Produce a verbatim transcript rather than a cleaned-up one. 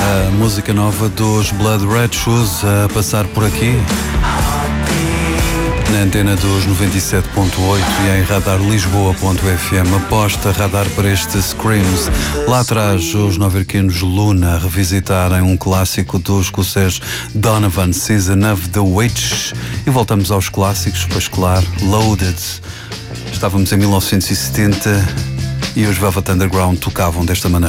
A música nova dos Blood Red Shoes a passar por aqui na antena dos noventa e sete ponto oito e em radar lisboa ponto f m. Aposta radar para este Screams. Lá atrás, os nova-iorquinos Luna a revisitarem um clássico do escocês Donovan, Season of the Witch. E voltamos aos clássicos, pois claro, Loaded. Estávamos em mil novecentos e setenta e os Velvet Underground tocavam desta maneira.